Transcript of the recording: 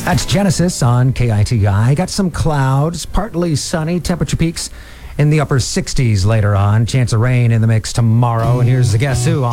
That's Genesis on KITI. Got some clouds, partly sunny, temperature peaks in the upper 60s later on. Chance of rain in the mix tomorrow. And here's the Guess Who on